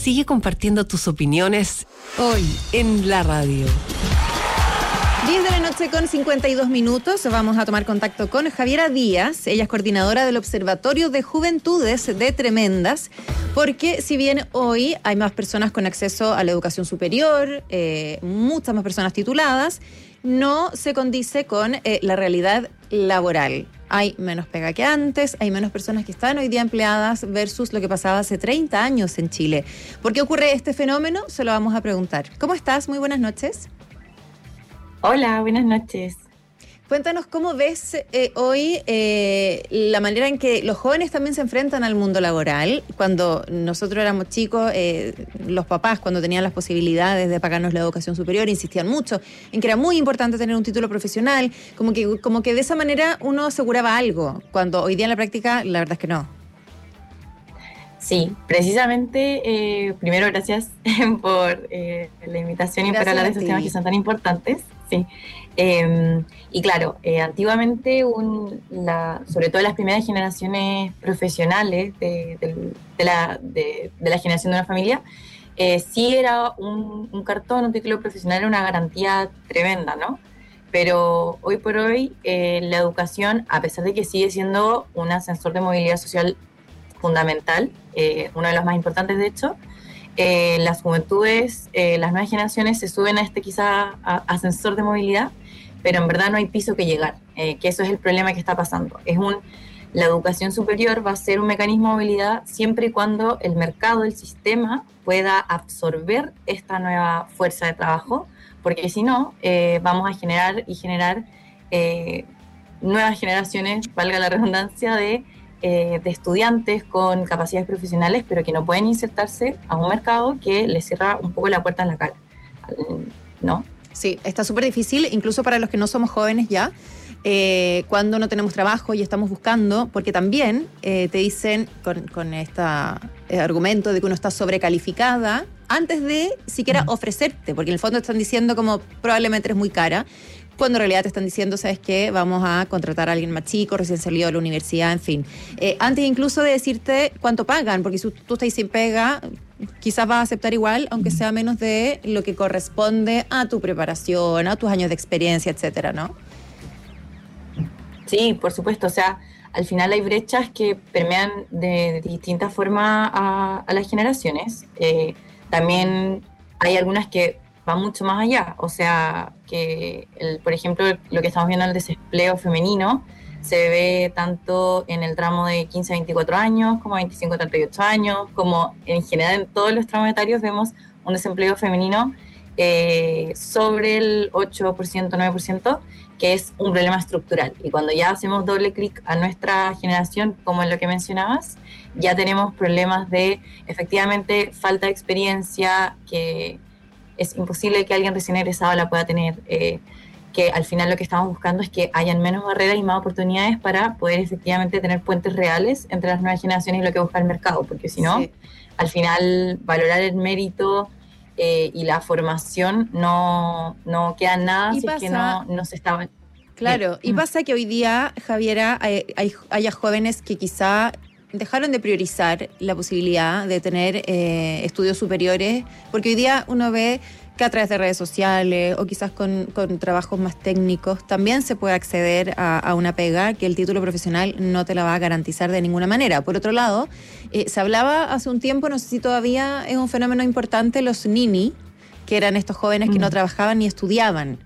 sigue compartiendo tus opiniones hoy en la radio. 10 de la noche con 52 minutos. Vamos a tomar contacto con Javiera Díaz. Ella es coordinadora del Observatorio de Juventudes de Tremendas, porque si bien hoy hay más personas con acceso a la educación superior, muchas más personas tituladas, no se condice con la realidad laboral. Hay menos pega que antes, hay menos personas que están hoy día empleadas versus lo que pasaba hace 30 años en Chile. ¿Por qué ocurre este fenómeno? Se lo vamos a preguntar. ¿Cómo estás? Muy buenas noches. Hola, buenas noches. Cuéntanos cómo ves hoy la manera en que los jóvenes también se enfrentan al mundo laboral. Cuando nosotros éramos chicos, los papás, cuando tenían las posibilidades de pagarnos la educación superior, insistían mucho en que era muy importante tener un título profesional, como que de esa manera uno aseguraba algo, cuando hoy día en la práctica la verdad es que no. Sí, precisamente, primero gracias por la invitación y por hablar de estos temas que son tan importantes. Sí. Y claro, antiguamente, sobre todo las primeras generaciones profesionales de la generación de una familia, sí era un cartón, un título profesional, era una garantía tremenda, ¿no? Pero hoy por hoy la educación, a pesar de que sigue siendo un ascensor de movilidad social fundamental, uno de los más importantes de hecho, las juventudes, las nuevas generaciones se suben a quizá ascensor de movilidad, pero en verdad no hay piso que llegar, que eso es el problema que está pasando. La educación superior va a ser un mecanismo de movilidad siempre y cuando el mercado, el sistema, pueda absorber esta nueva fuerza de trabajo, porque si no, vamos a generar nuevas generaciones, valga la redundancia, de estudiantes con capacidades profesionales, pero que no pueden insertarse a un mercado que les cierra un poco la puerta en la cara, ¿no? Sí, está súper difícil, incluso para los que no somos jóvenes ya, cuando no tenemos trabajo y estamos buscando, porque también te dicen con este argumento de que uno está sobrecalificada antes de siquiera ofrecerte, porque en el fondo te están diciendo como probablemente eres muy cara, cuando en realidad te están diciendo, ¿sabes qué? Vamos a contratar a alguien más chico, recién salido de la universidad, en fin. Antes incluso de decirte cuánto pagan, porque si tú estás sin pega, quizás vas a aceptar igual, aunque sea menos de lo que corresponde a tu preparación, a tus años de experiencia, etcétera, ¿no? Sí, por supuesto. O sea, al final hay brechas que permean de distintas formas a las generaciones. También hay algunas que va mucho más allá, o sea, que por ejemplo lo que estamos viendo en el desempleo femenino se ve tanto en el tramo de 15 a 24 años, como 25 a 38 años, como en general en todos los tramos etarios vemos un desempleo femenino sobre el 8%, 9%, que es un problema estructural. Y cuando ya hacemos doble clic a nuestra generación, como en lo que mencionabas, ya tenemos problemas de efectivamente falta de experiencia, que es imposible que alguien recién egresado la pueda tener, que al final lo que estamos buscando es que hayan menos barreras y más oportunidades para poder efectivamente tener puentes reales entre las nuevas generaciones y lo que busca el mercado, porque si no, al final valorar el mérito y la formación no queda nada si es que no se está... Claro, y pasa que hoy día, Javiera, haya jóvenes que quizá dejaron de priorizar la posibilidad de tener estudios superiores, porque hoy día uno ve que a través de redes sociales o quizás con trabajos más técnicos también se puede acceder a una pega que el título profesional no te la va a garantizar de ninguna manera. Por otro lado, se hablaba hace un tiempo, no sé si todavía es un fenómeno importante, los nini, que eran estos jóvenes que no trabajaban ni estudiaban.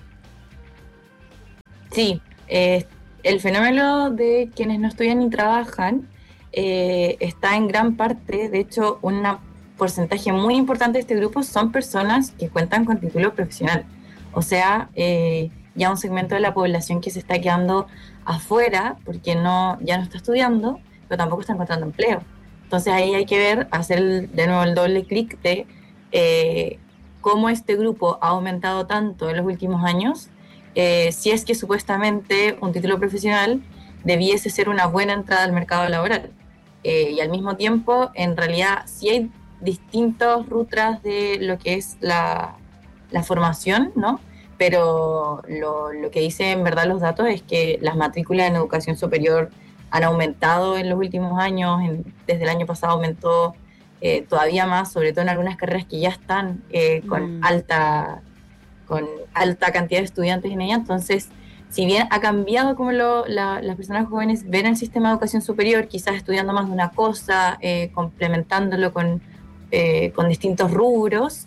Sí, el fenómeno de quienes no estudian ni trabajan está en gran parte, de hecho, un porcentaje muy importante de este grupo son personas que cuentan con título profesional. O sea, ya un segmento de la población que se está quedando afuera porque ya no está estudiando, pero tampoco está encontrando empleo. Entonces ahí hay que ver, hacer de nuevo el doble clic de cómo este grupo ha aumentado tanto en los últimos años, si es que supuestamente un título profesional debiese ser una buena entrada al mercado laboral. Y al mismo tiempo, en realidad, sí hay distintas rutas de lo que es la formación, ¿no? Pero lo que dicen en verdad los datos es que las matrículas en educación superior han aumentado en los últimos años. Desde el año pasado aumentó todavía más, sobre todo en algunas carreras que ya están con alta cantidad de estudiantes en ella. Entonces, si bien ha cambiado como las personas jóvenes ven el sistema de educación superior, quizás estudiando más de una cosa, complementándolo con distintos rubros,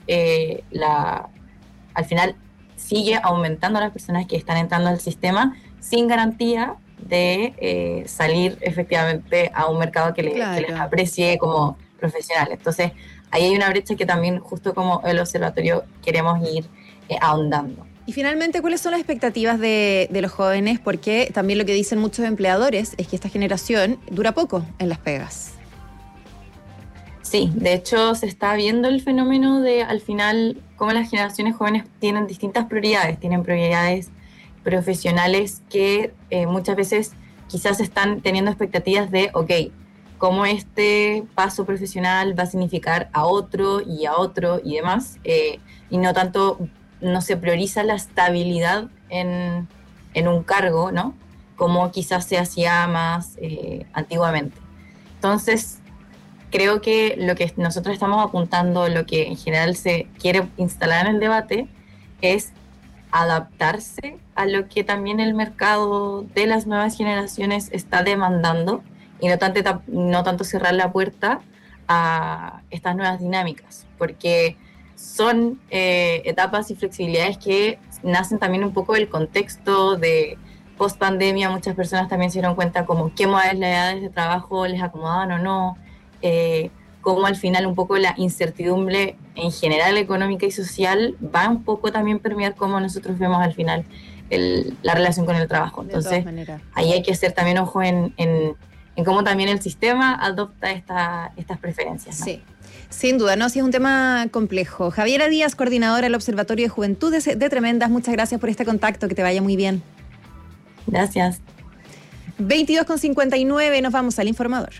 al final sigue aumentando las personas que están entrando al sistema sin garantía de salir efectivamente a un mercado que les aprecie como profesionales. Entonces, ahí hay una brecha que también, justo como el observatorio, queremos ir ahondando. Y finalmente, ¿cuáles son las expectativas de los jóvenes? Porque también lo que dicen muchos empleadores es que esta generación dura poco en las pegas. Sí, de hecho se está viendo el fenómeno de, al final, cómo las generaciones jóvenes tienen distintas prioridades. Tienen prioridades profesionales que muchas veces quizás están teniendo expectativas de, cómo este paso profesional va a significar a otro y demás, y no se prioriza la estabilidad en un cargo, ¿no? Como quizás se hacía más antiguamente. Entonces, creo que lo que nosotros estamos apuntando, lo que en general se quiere instalar en el debate, es adaptarse a lo que también el mercado de las nuevas generaciones está demandando y no tanto cerrar la puerta a estas nuevas dinámicas, porque son etapas y flexibilidades que nacen también un poco del contexto de post-pandemia. Muchas personas también se dieron cuenta como qué modalidades de trabajo les acomodaban o no, cómo al final un poco la incertidumbre en general económica y social va un poco también permear cómo nosotros vemos al final la relación con el trabajo. Entonces, ahí hay que hacer también ojo en cómo también el sistema adopta estas preferencias, ¿no? Sí. Sin duda, sí es un tema complejo. Javiera Díaz, coordinadora del Observatorio de Juventudes de Tremendas, muchas gracias por este contacto, que te vaya muy bien. Gracias. 22:59, nos vamos al informador.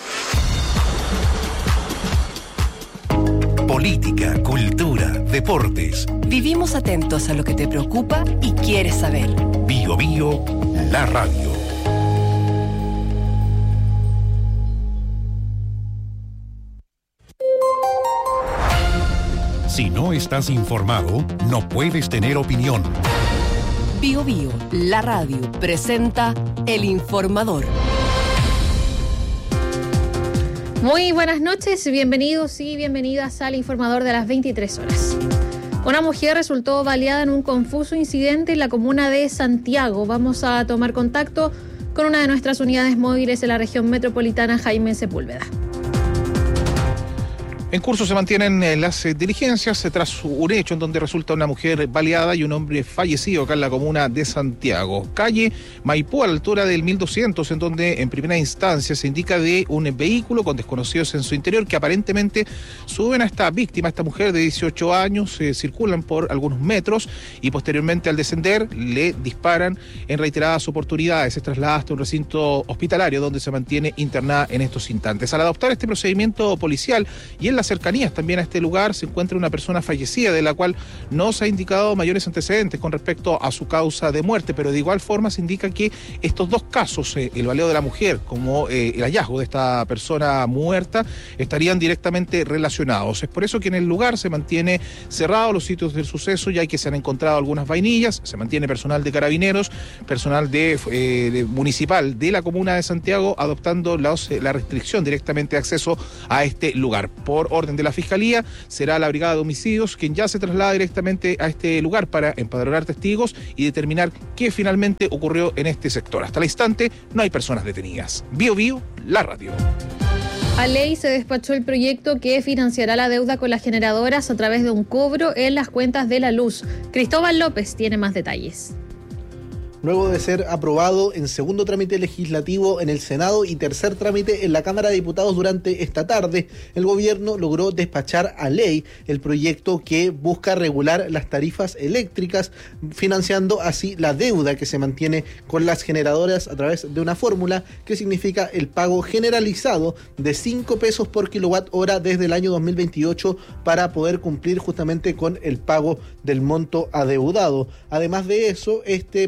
Política, cultura, deportes. Vivimos atentos a lo que te preocupa y quieres saber. Bio Bio, la radio. Si no estás informado, no puedes tener opinión. Bio Bio, la radio, presenta El Informador. Muy buenas noches, bienvenidos y bienvenidas al Informador de las 23 horas. Una mujer resultó baleada en un confuso incidente en la comuna de Santiago. Vamos a tomar contacto con una de nuestras unidades móviles en la región metropolitana, Jaime Sepúlveda. En curso se mantienen las diligencias tras un hecho en donde resulta una mujer baleada y un hombre fallecido acá en la comuna de Santiago. Calle Maipú, a la altura del 1200, en donde en primera instancia se indica de un vehículo con desconocidos en su interior que aparentemente suben a esta víctima, a esta mujer de 18 años, circulan por algunos metros y posteriormente al descender le disparan en reiteradas oportunidades. Se traslada hasta un recinto hospitalario donde se mantiene internada en estos instantes. Al adoptar este procedimiento policial y en la cercanías también a este lugar se encuentra una persona fallecida de la cual no se ha indicado mayores antecedentes con respecto a su causa de muerte, pero de igual forma se indica que estos dos casos, el baleo de la mujer como el hallazgo de esta persona muerta, estarían directamente relacionados. Es por eso que en el lugar se mantiene cerrado los sitios del suceso, ya que se han encontrado algunas vainillas, se mantiene personal de carabineros, personal de municipal de la comuna de Santiago adoptando la restricción directamente de acceso a este lugar. Por orden de la Fiscalía, será la Brigada de Homicidios quien ya se traslada directamente a este lugar para empadronar testigos y determinar qué finalmente ocurrió en este sector. Hasta el instante no hay personas detenidas. Bio Bio, la radio. A ley se despachó el proyecto que financiará la deuda con las generadoras a través de un cobro en las cuentas de la luz. Cristóbal López tiene más detalles. Luego de ser aprobado en segundo trámite legislativo en el Senado y tercer trámite en la Cámara de Diputados durante esta tarde, el gobierno logró despachar a ley el proyecto que busca regular las tarifas eléctricas, financiando así la deuda que se mantiene con las generadoras a través de una fórmula que significa el pago generalizado de 5 pesos por kilowatt hora desde el año 2028 para poder cumplir justamente con el pago del monto adeudado. Además de eso, este proyecto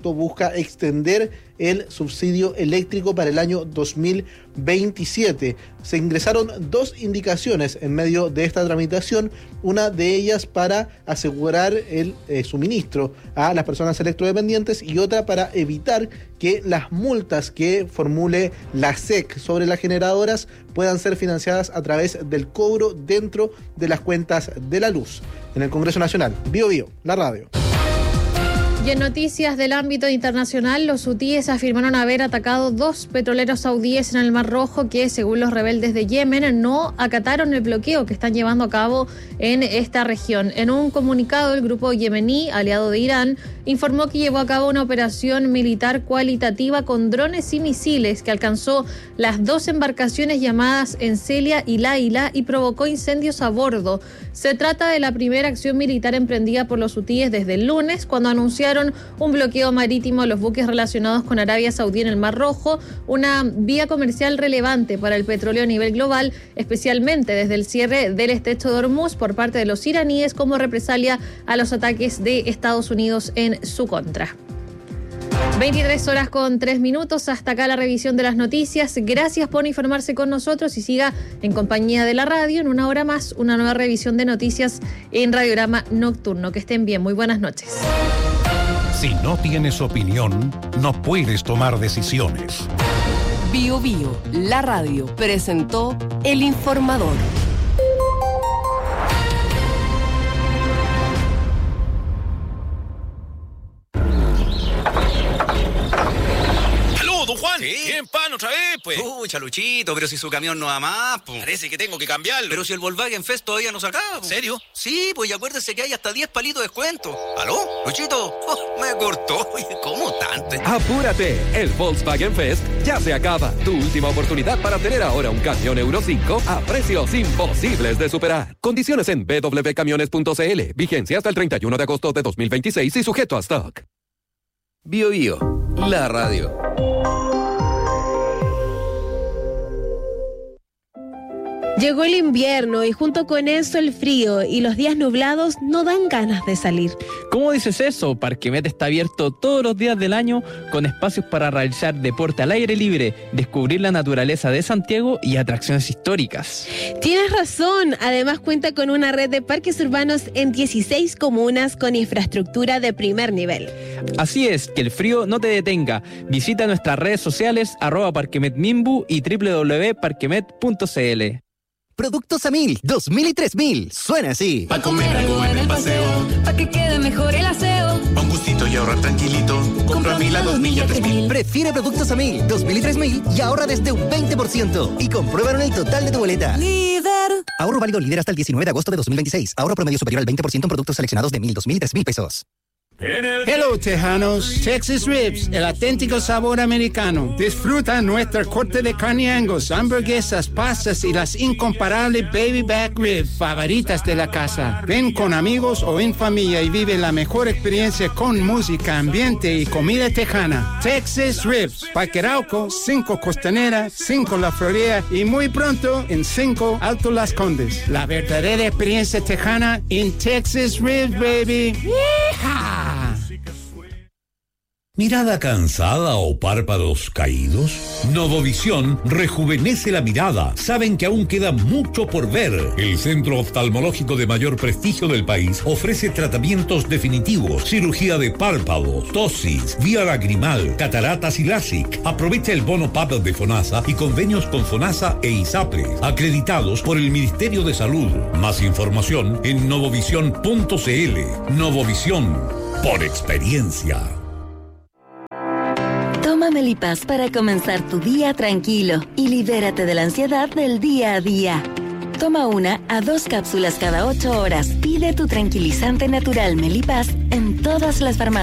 proyecto busca extender el subsidio eléctrico para el año 2027. Se ingresaron 2 indicaciones en medio de esta tramitación, una de ellas para asegurar el suministro a las personas electrodependientes y otra para evitar que las multas que formule la SEC sobre las generadoras puedan ser financiadas a través del cobro dentro de las cuentas de la luz. En el Congreso Nacional, Bío Bío, la radio. Y en noticias del ámbito internacional, los hutíes afirmaron haber atacado 2 petroleros saudíes en el Mar Rojo que, según los rebeldes de Yemen, no acataron el bloqueo que están llevando a cabo en esta región. En un comunicado, el grupo yemení, aliado de Irán, informó que llevó a cabo una operación militar cualitativa con drones y misiles que alcanzó las 2 embarcaciones llamadas Encelia y Laila y provocó incendios a bordo. Se trata de la primera acción militar emprendida por los hutíes desde el lunes, cuando anunciaron un bloqueo marítimo a los buques relacionados con Arabia Saudí en el Mar Rojo, una vía comercial relevante para el petróleo a nivel global, especialmente desde el cierre del estrecho de Hormuz por parte de los iraníes como represalia a los ataques de Estados Unidos en su contra. 23:03. Hasta acá la revisión de las noticias. Gracias por informarse con nosotros y siga en compañía de la radio. En una hora más, una nueva revisión de noticias en Radiograma Nocturno. Que estén bien. Muy buenas noches. Si no tienes opinión, no puedes tomar decisiones. Bío Bío, la radio, presentó El Informador. Don Juan, ¿sí? ¿Quieren pan otra vez, pues? Pucha, Luchito, pero si su camión no va más, pues. Parece que tengo que cambiarlo. Pero si el Volkswagen Fest todavía no se acaba, ¿En serio? Sí, pues y acuérdese que hay hasta 10 palitos de descuento. ¿Aló? Luchito, me cortó. ¿Cómo tanto? ¡Apúrate! El Volkswagen Fest ya se acaba. Tu última oportunidad para tener ahora un camión Euro 5 a precios imposibles de superar. Condiciones en www.camiones.cl. Vigencia hasta el 31 de agosto de 2026 y sujeto a stock. Bío Bío, la radio. Llegó el invierno y junto con eso el frío y los días nublados no dan ganas de salir. ¿Cómo dices eso? Parquemet está abierto todos los días del año con espacios para realizar deporte al aire libre, descubrir la naturaleza de Santiago y atracciones históricas. Tienes razón, además cuenta con una red de parques urbanos en 16 comunas con infraestructura de primer nivel. Así es, que el frío no te detenga. Visita nuestras redes sociales @parquemetmimbu y www.parquemet.cl. Productos a 1000, 2000 y 3000. Suena así. Pa' comer algo en el paseo, pa' que quede mejor el aseo. Pa' un gustito y ahorrar tranquilito. Compra a 1000, a 2000 y a 3000. Prefiere productos a 1000, 2000 y 3000 y ahorra desde un 20%. Y compruébalo en el total de tu boleta. Líder. Ahorro válido líder hasta el 19 de agosto de 2026. Ahorro promedio superior al 20% en productos seleccionados de 1000, 2000 y 3000 pesos. Hello, tejanos. Texas Ribs, el auténtico sabor americano. Disfruta nuestra corte de carne Angus, hamburguesas, pastas y las incomparables baby back ribs favoritas de la casa. Ven con amigos o en familia y vive la mejor experiencia con música, ambiente y comida tejana. Texas Ribs, Parque Arauco, 5 Costanera, 5 La Florida y muy pronto en 5 Alto Las Condes. La verdadera experiencia tejana en Texas Ribs, baby. ¡Yeehaw! ¿Mirada cansada o párpados caídos? Novovisión rejuvenece la mirada. Saben que aún queda mucho por ver. El centro oftalmológico de mayor prestigio del país ofrece tratamientos definitivos, cirugía de párpados, tosis, vía lagrimal, cataratas y LASIK. Aprovecha el bono PAP de FONASA y convenios con FONASA e ISAPRE, acreditados por el Ministerio de Salud. Más información en novovisión.cl. Novovisión, por experiencia. Toma Melipaz para comenzar tu día tranquilo y libérate de la ansiedad del día a día. Toma 1 a 2 cápsulas cada 8 horas. Pide tu tranquilizante natural Melipaz en todas las farmacias.